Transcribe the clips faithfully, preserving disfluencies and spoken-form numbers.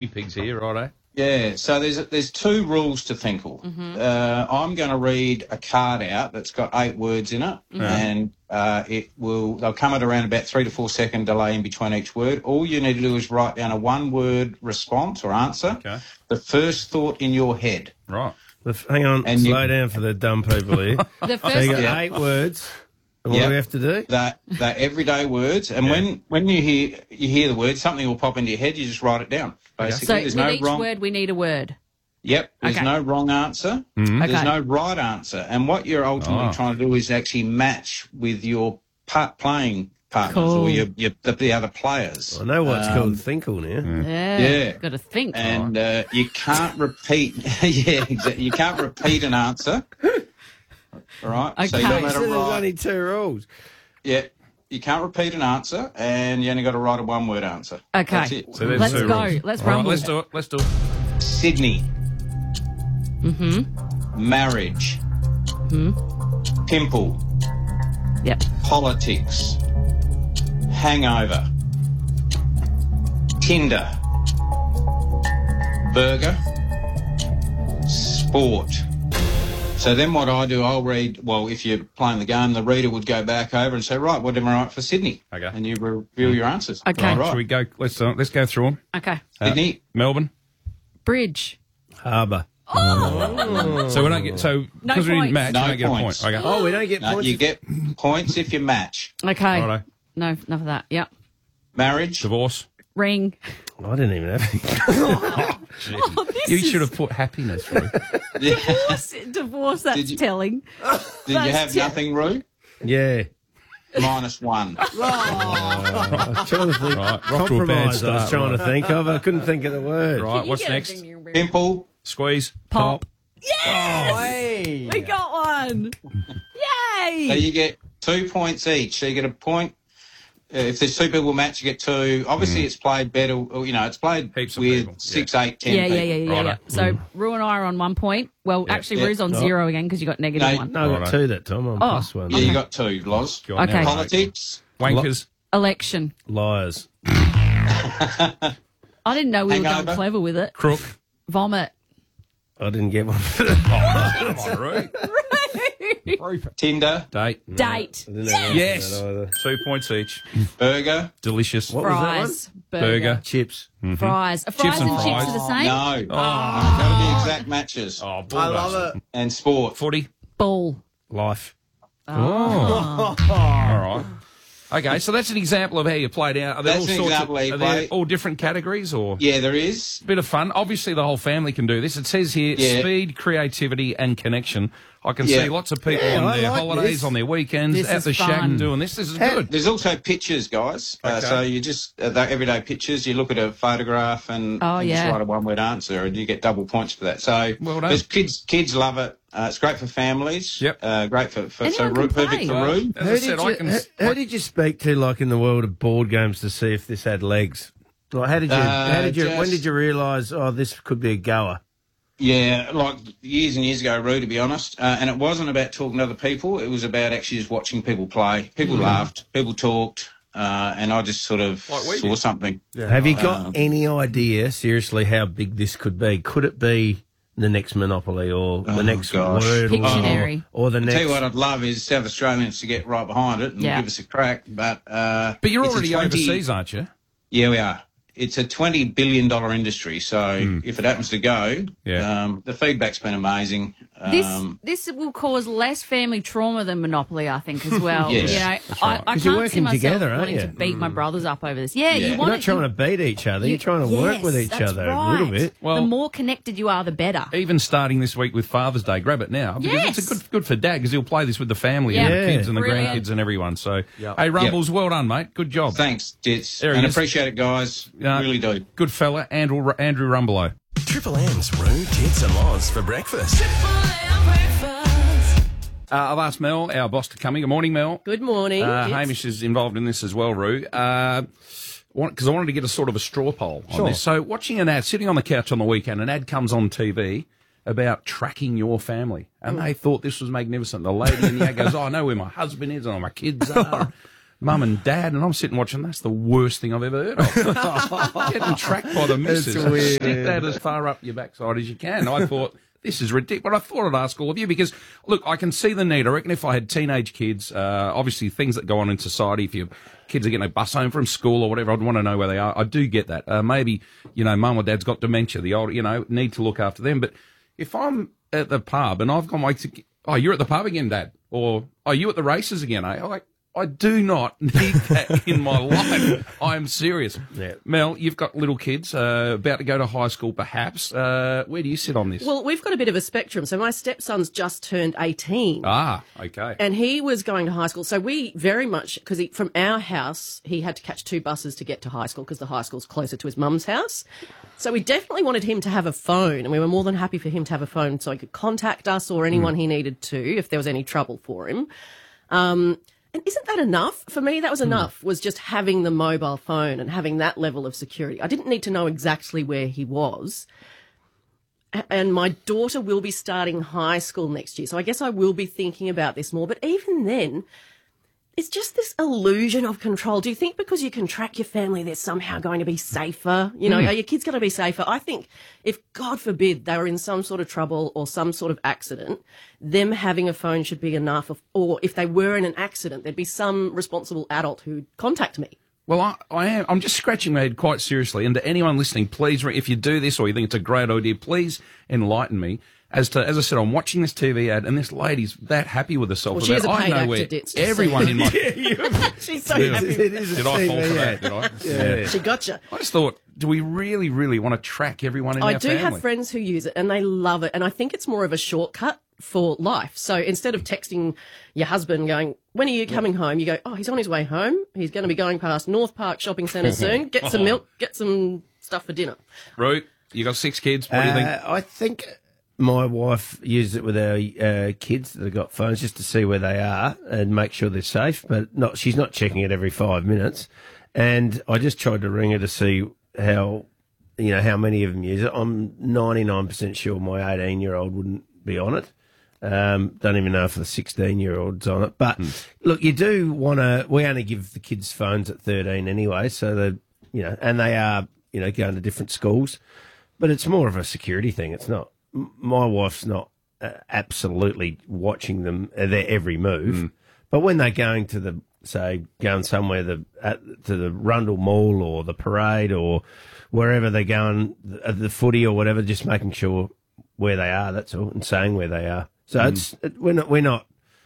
pigs here, righto? Yeah, so there's there's two rules to Thinkle. Mm-hmm. Uh, I'm going to read a card out that's got eight words in it, Mm-hmm. and uh, it will they'll come at around about three to four second delay in between each word. All you need to do is write down a one word response or answer. Okay. The first thought in your head. Right. The f- Hang on, And slow you- down for the dumb people here. The So first you got Yeah. eight words. And what Yep. do we have to do? That that everyday words, and Yeah. when when you hear you hear the word, something will pop into your head. You just write it down. Basically, So there's with no each wrong. word, we need a word. Yep, there's Okay. no wrong answer. Mm-hmm. There's Okay. no right answer. And what you're ultimately Oh. trying to do is actually match with your part playing partners Cool. or your, your the, the other players. I know what's Um, called Thinkle now. Yeah. Yeah. Got to think. And uh, you can't repeat. yeah, exactly. You can't repeat an answer. All right. So you Okay. don't let So it there's write. only two rules. Yeah. You can't repeat an answer, and you only got to write a one-word answer. That's Okay. it. So there's Let's two go. rules. Let's All right, rumble. let's do it. Let's do it. Sydney. Mm-hmm. Marriage. Mm-hmm. Pimple. Yep. Politics. Hangover. Tinder. Burger. Sport. So then what I do, I'll read, well, if you're playing the game, the reader would go back over and say, right, what am I write for Sydney? Okay. And you review your answers. Okay. All Right. right. Shall we go? Let's uh, let's go through them. Okay. Sydney. Melbourne. Bridge. Harbour. So we don't get so No because we didn't points. match. No we don't get points. a point. Okay. Oh, we don't get No, points. you get points if you match. Okay. Righto. No, enough of that. Yep. Marriage. Divorce. Ring. I didn't even have any. Oh, this You is should have put happiness. Ruth. divorce. Divorce. That's Did you- telling. Did you That's have te- nothing, Roo? Yeah. Minus one. I was trying to think. Right, we're off to a bad Compromise I was start, trying right. to think of. I couldn't think of the word. Right. You What's get a next? ding, ding, ding. Pimple. Squeeze. Pop. Yes. Hey. We got one. Yay. So you get two points each. So you get a point. Uh, if there's two people match, you get two. Obviously, it's played better. Or, you know, it's played Heaps of with people, six, eight, ten yeah, people. yeah, yeah, yeah, yeah. Righto. So Rue and I are on one point. Well, actually, Yeah. Rue's on Oh. zero again because you got negative No, one. No, I got Righto. two that time. I'm Oh. plus one. Yeah, you got two, Loz. Go on Okay. now. Politics. Wankers. Election. Liars. I didn't know we were Hangover. going clever with it. Crook. Vomit. I didn't get one. Come on, Ruth. Tinder. Date. Date. I didn't have Yes. that either. Two points each. Burger. Delicious. What was that one? Fries. Burger. Chips. Fries. Are fries and and chips fries. are the same? No. That'll be exact matches. Oh, I love it. And sport. Footy. Ball. Life. Oh. All right. Okay, so that's an example of how you played out. Are there That's all an sorts example of, how you are there play. all different categories or Yeah, there is. bit of fun? Obviously, the whole family can do this. It says here Yeah. speed, creativity, and connection. I can Yeah. see lots of people Yeah, on I their like holidays, this. on their weekends, This at is the shack fun. doing this. This is How- good. There's also pictures, guys. Uh, Okay. so you just, uh, the everyday pictures, you look at a photograph and, Oh, and yeah. just write a one-word answer and you get double points for that. So Well done. there's kids kids love it. Uh, it's great for families. Yep. Uh, great for, for so Anyone Roo- can perfect play. for Well, Roo. as Who I did, said, you, I can. who, who did you speak to, like, in the world of board games to see if this had legs? Like, how did you, Uh, how did you, when just- did you realise, oh, this could be a goer? Yeah, like years and years ago, Roo, to be honest. Uh, and it wasn't about talking to other people. It was about actually just watching people play. People laughed, people talked, uh, and I just sort of Like we saw did. something. Have you got Um, any idea, seriously, how big this could be? Could it be the next Monopoly or the Oh, next gosh. word? Pictionary. Or, or the next... Tell you what I'd love is South Australians to get right behind it and Yeah. give us a crack. But uh, But you're it's a already twenty overseas, aren't you? Yeah, we are. It's a twenty billion dollars industry, so if it happens to go, Yeah. um, the feedback's been amazing. This Um, this will cause less family trauma than Monopoly, I think, as well. Yes. You know, I, I 'Cause can't you're see working myself together, aren't wanting you? to beat my brothers up over this. Yeah, Yeah. you You're want You're not trying to beat each other. You're trying to work with each that's other right. a little bit. Well- the more connected you are, the better. Even starting this week with Father's Day, grab it now because Yes. it's a good good for Dad because he'll play this with the family Yeah. and the Yeah. kids and the Brilliant. grandkids and everyone. So, hey, Rumbles, well done, mate. Good job. thanks, Jits. There he And is. appreciate it, guys. Yeah. Really do. Good fella, Andrew Andrew Rumbelow. Triple M's Roo, Tits and Loz for breakfast. Uh, I've asked Mel, our boss, to come in. Good morning, Mel. Good morning. Uh, It's- Hamish is involved in this as well, Roo. Uh, because I wanted to get a sort of a straw poll on this. So, watching an ad, sitting on the couch on the weekend, an ad comes on T V about tracking your family, and they thought this was magnificent. The lady in the ad goes, "Oh, I know where my husband is and where my kids are." mum and dad, and I'm sitting watching. That's the worst thing I've ever heard of. Getting tracked by the missus. weird. Stick that as far up your backside as you can. I thought, this is ridiculous. But I thought I'd ask all of you because, look, I can see the need. I reckon if I had teenage kids, uh, obviously things that go on in society, if your kids are getting a bus home from school or whatever, I'd want to know where they are. I do get that. Uh, maybe, you know, mum or dad's got dementia. The old, you know, need to look after them. But if I'm at the pub and I've got my, oh, you're at the pub again, Dad, or oh, you at the races again, eh? Like, I do not need that in my life. I am serious. Yeah. Mel, you've got little kids, uh, about to go to high school, perhaps. Uh, where do you sit on this? Well, we've got a bit of a spectrum. So my stepson's just turned eighteen. Ah, okay. And he was going to high school. So we very much, because from our house, he had to catch two buses to get to high school because the high school's closer to his mum's house. So we definitely wanted him to have a phone, and we were more than happy for him to have a phone so he could contact us or anyone mm. he needed to if there was any trouble for him. Um, and isn't that enough? For me, that was enough, mm. was just having the mobile phone and having that level of security. I didn't need to know exactly where he was. And my daughter will be starting high school next year, so I guess I will be thinking about this more. But even then, it's just this illusion of control. Do you think because you can track your family, they're somehow going to be safer? You know, mm. are your kids going to be safer? I think if, God forbid, they were in some sort of trouble or some sort of accident, them having a phone should be enough. Of, or if they were in an accident, there'd be some responsible adult who'd contact me. Well, I, I am. I'm just scratching my head quite seriously. And to anyone listening, please, if you do this or you think it's a great idea, please enlighten me. As to, as I said, I'm watching this T V ad, and this lady's that happy with herself. Well, she is a paid I know actor, Ditz, everyone in my she's so yeah. happy. It is a did I fall for yeah. that? Did I? Yeah. Yeah. She gotcha. I just thought, do we really, really want to track everyone in I our do family? have friends who use it, and they love it. And I think it's more of a shortcut for life. So instead of texting your husband going, when are you coming home? You go, oh, he's on his way home. He's going to be going past North Park Shopping Centre soon. Get some milk, get some stuff for dinner. Root, you got six kids. What do you think? Uh, I think my wife uses it with our uh, kids that have got phones just to see where they are and make sure they're safe, but not. She's not checking it every five minutes. And I just tried to ring her to see how, you know, how many of them use it. I'm ninety-nine percent sure my eighteen-year-old wouldn't be on it. Um, don't even know if the sixteen-year-old's on it. But, mm. look, you do want to... We only give the kids phones at thirteen anyway, so they, you know, and they are, you know, going to different schools. But it's more of a security thing. It's not... My wife's not uh, absolutely watching them, uh, their every move. Mm. But when they're going to the, say, going somewhere the, at, to the Rundle Mall or the parade or wherever they're going, the, the footy or whatever, just making sure where they are, that's all, and saying where they are. So mm. it's it, we're not we're not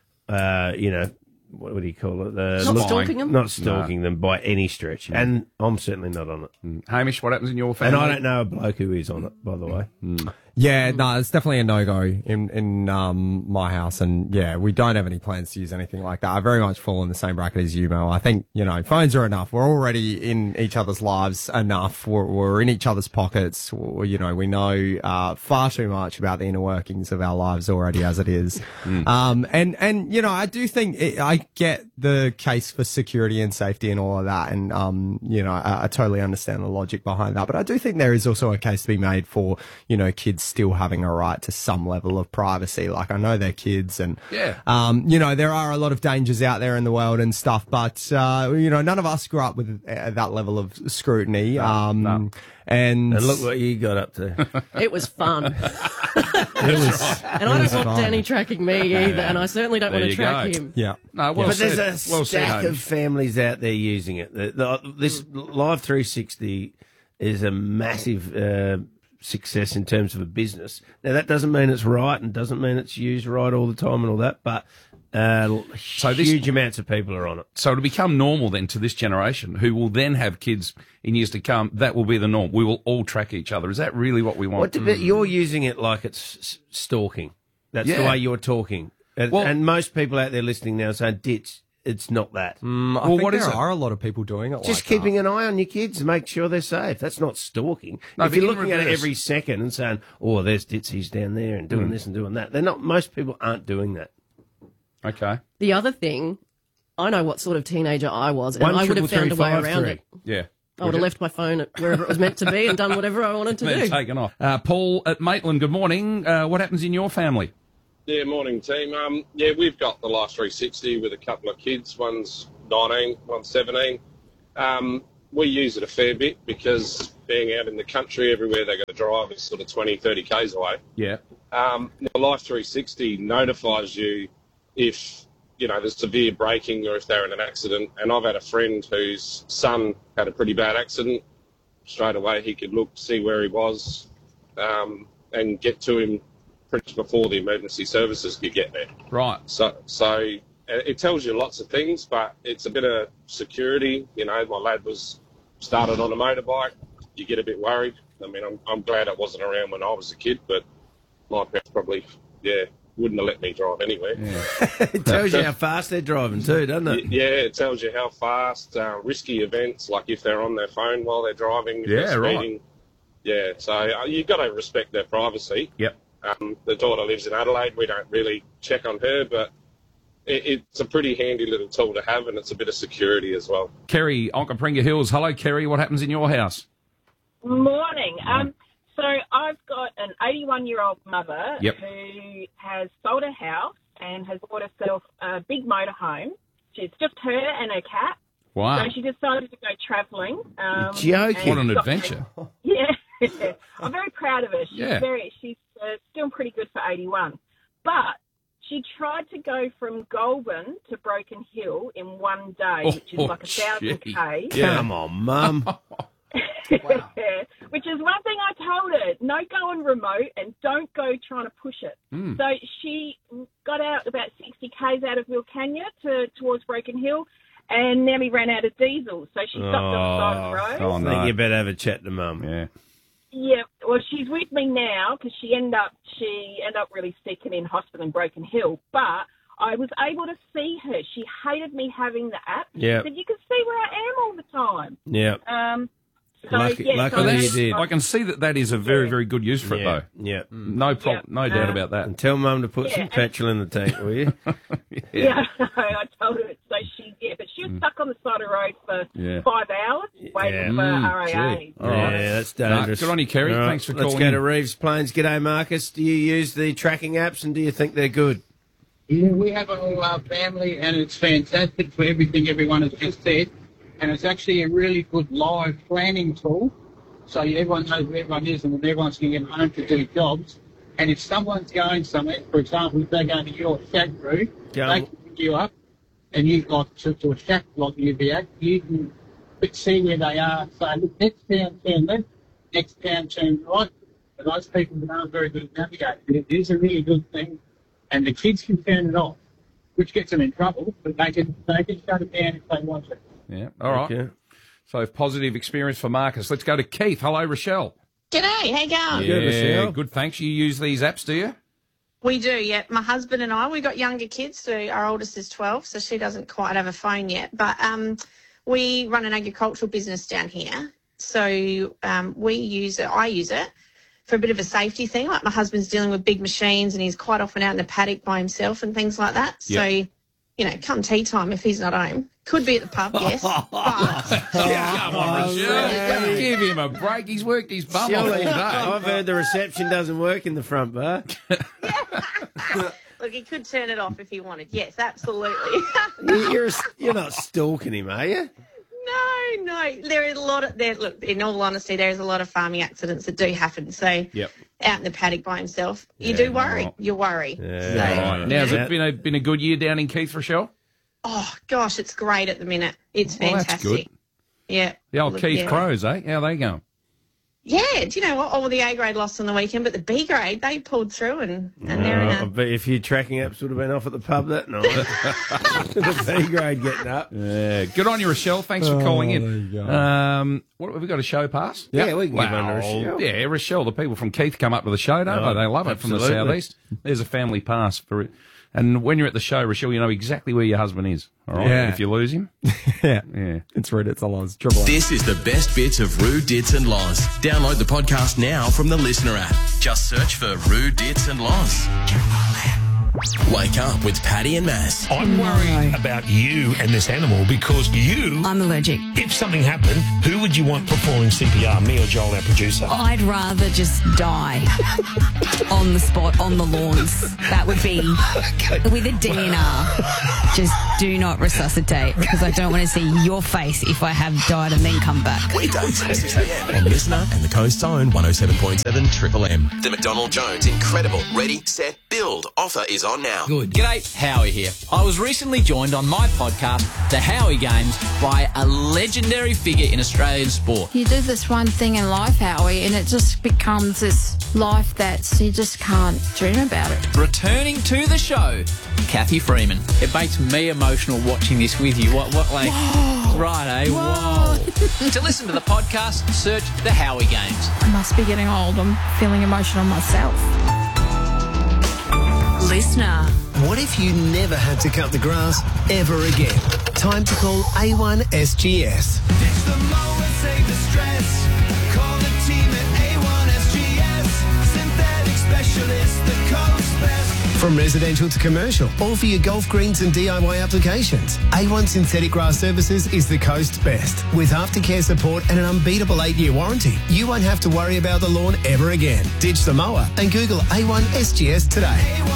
uh, you know, what, what do you call it? Uh, not look, stalking them. Not stalking no. them by any stretch, mm. and I'm certainly not on it. Mm. Hamish, what happens in your family? And I don't know a bloke who is on it, by the way. Mm. Yeah, no, it's definitely a no-go in, in um, my house. And, yeah, we don't have any plans to use anything like that. I very much fall in the same bracket as you, Mel. I think, you know, phones are enough. We're already in each other's lives enough. We're, we're in each other's pockets. We're, you know, we know uh, far too much about the inner workings of our lives already as it is. Mm. Um, and, and, you know, I do think it, I get the case for security and safety and all of that. And, um, you know, I, I totally understand the logic behind that. But I do think there is also a case to be made for, you know, kids still having a right to some level of privacy. Like, I know they're kids and, yeah. um, you know, there are a lot of dangers out there in the world and stuff, but, uh, you know, none of us grew up with uh, that level of scrutiny. No, um, no. And, And look what you got up to. It was fun. it was, and I don't want Danny tracking me either, and I certainly don't There want to you track go. him. yeah. No, well But said. there's a well said, stack Hamish. of families out there using it. The, the, this Live three sixty is a massive uh, success in terms of a business. Now, that doesn't mean it's right and doesn't mean it's used right all the time and all that, but uh, So this- huge amounts of people are on it. So to become normal then to this generation, who will then have kids in years to come, that will be the norm. We will all track each other. Is that really what we want? What, but you're using it like it's s- stalking. That's the Yeah. way you're talking. And, Well- and most people out there listening now are saying, Ditch, it's not that. Mm, I Well, think what there is it? are a lot of people doing it Just like keeping that. an eye on your kids and make sure they're safe. That's not stalking. No, if but you're in looking at it reverse- every second and saying, oh, there's Ditsy's down there and doing this and doing that. They're not, most people aren't doing that. Okay. The other thing, I know what sort of teenager I was, and One I would have triple found a three way five around three. it. Yeah. I would have left my phone at wherever it was meant to be and done whatever I wanted to Then do. taken off. Uh, Paul at Maitland, good morning. Uh, what happens in your family? Yeah, morning team. Um, yeah, we've got the Life three sixty with a couple of kids. One's nineteen, one's seventeen. Um, we use it a fair bit because being out in the country, everywhere they got to drive is sort of twenty, thirty kays away. Yeah. Um, now Life three sixty notifies you if, you know, there's severe braking or if they're in an accident. And I've had a friend whose son had a pretty bad accident. Straight away he could look, see where he was, um, and get to him pretty much before the emergency services could get there. Right. So, so it tells you lots of things, but it's a bit of security. You know, my lad was started on a motorbike. You get a bit worried. I mean, I'm, I'm glad it wasn't around when I was a kid, but my parents probably, yeah, wouldn't have let me drive anywhere. Yeah. It tells you how fast they're driving too, doesn't it? Yeah, it tells you how fast, uh, risky events, like if they're on their phone while they're driving, if Yeah, they're right. speeding. Yeah, so uh, you've got to respect their privacy. Yep. Um, the daughter lives in Adelaide. We don't really check on her, but it, it's a pretty handy little tool to have, and it's a bit of security as well. Kerry, Onkaparinga Hills. Hello, Kerry. What happens in your house? Morning. Um, so I've got an eighty-one-year-old mother Yep. who has sold a house and has bought herself a big motorhome. It's just her and her cat. Wow. So she decided to go travelling. Um, Joking. and What an got- adventure. Yeah. I'm very proud of her. She's Yeah. very, she's uh, still pretty good for eighty-one. But she tried to go from Goulburn to Broken Hill in one day, which is Oh, like a thousand gee. k. Come on, Mum. Which is one thing I told her, no going remote and don't go trying to push it. Mm. So she got out about sixty kays out of Wilcannia to towards Broken Hill and nearly ran out of diesel. So she stopped on the side of the road. Oh, I no. think you better have a chat to Mum. Yeah. Yeah, well, she's with me now because she ended up she ended up really sick and in hospital in Broken Hill. But I was able to see her. She hated me having the app. Yeah. She said, you can see where I am all the time. Yeah. Um, so, Lucky- yeah, lucky so you that's- did. I can see that that is a very, Yeah. very good use for it, Yeah. though. Yeah. No prob- Yeah. no doubt Um, about that. And tell Mum to put Yeah, some and- petrol in the tank, will you? Yeah, I told her. So she, yeah, but she was stuck on the side of the road for Yeah. five hours waiting Yeah. for Mm, R A A. gee. All right. Yeah, that's No, dangerous. good on you, Kerry. All right, Thanks for Let's calling go in. to Reeves Plains. G'day, Marcus. Do you use the tracking apps and do you think they're good? Yeah, we have it all our family, and it's fantastic for everything everyone has just said. And it's actually a really good live planning tool. So everyone knows where everyone is and when everyone's going to get home to do jobs. And if someone's going somewhere, for example, if they're going to your shack route, Go. they can pick you up and you've got to, to a shack block you'd be at, you can see where they are. So look, next town turn left, next town turn right. But those people that aren't very good at navigating, it is a really good thing. And the kids can turn it off, which gets them in trouble, but they can, they can shut it down if they want to. Yeah. All right. Okay. So positive experience for Marcus. Let's go to Keith. Hello, Rochelle. G'day, how you going? Good, Yeah, Rochelle. good. Thanks. You use these apps, do you? We do, yeah. My husband and I, we got younger kids, so our oldest is twelve, so she doesn't quite have a phone yet. But um, we run an agricultural business down here, so um, we use it, I use it for a bit of a safety thing. Like my husband's dealing with big machines and he's quite often out in the paddock by himself and things like that. So, Yep. you know, come tea time if he's not home. Could be at the pub, yes. But Come on, Rochelle. Give him a break. He's worked his bum off all Surely, day. I've heard the reception doesn't work in the front bar. look, he could turn it off if he wanted. Yes, absolutely. You're, you're not stalking him, are you? No, no. There is a lot of there. Look, in all honesty, there is a lot of farming accidents that do happen. So, Yep. out in the paddock by himself, you Yeah, do worry. right. You worry. Yeah. So, Right. Now, has Yeah. it been a, been a good year down in Keith, Rochelle? oh gosh, it's great at the minute. It's Well, that's fantastic. good. Yeah. The old Look, Keith yeah. Crows, eh? How they going? Yeah. Do you know what? Oh, the A grade lost on the weekend, but the B grade they pulled through and and they're in I a. bet if your tracking apps would have been off at the pub that night. The B grade getting up. Yeah. Good on you, Rochelle. Thanks for calling in. Um, what have we got a show pass? Yeah, we can give Wow. one to Rochelle. Yeah, Rochelle. The people from Keith come up to the show, don't Oh, they? They love it from the absolutely. southeast. There's a family pass for it. And when you're at the show, Rochelle, you know exactly where your husband is. All right. Yeah. If you lose him. yeah. Yeah. It's Rude, it's a Loz. Triple M. This is the best bits of Rue, Dits and Loz. Download the podcast now from the Listener app. Just search for Rue, Dits and Loz. Wake up with Paddy and Mass. I'm worried about you and this animal because you... I'm allergic. If something happened, who would you want performing C P R, me or Joel, our producer? I'd rather just die on the spot, on the lawns. That would be okay. With a D N R. Just do not resuscitate because I don't want to see your face if I have died and then come back. Weekdays at six a.m. on Listener and the Coast's Own one oh seven point seven Triple M. The McDonald Jones Incredible Ready, Set, Build offer is on now. Good. G'day, Howie here. I was recently joined on my podcast, The Howie Games, by a legendary figure in Australian sport. You do this one thing in life, Howie, and it just becomes this life that you just can't dream about it. Returning to the show, Kathy Freeman. It makes me emotional watching this with you. What, what, like, whoa. Right, eh? Whoa. Whoa. To listen to the podcast, search The Howie Games. I must be getting old. I'm feeling emotional myself. Listener. What if you never had to cut the grass ever again? Time to call A one S G S. Ditch the mower, save the stress. Call the team at A one S G S. Synthetic specialist, the coast best. From residential to commercial, all for your golf greens and D I Y applications. A one Synthetic Grass Services is the coast's best. With aftercare support and an unbeatable eight-year warranty, you won't have to worry about the lawn ever again. Ditch the mower and Google A one S G S today.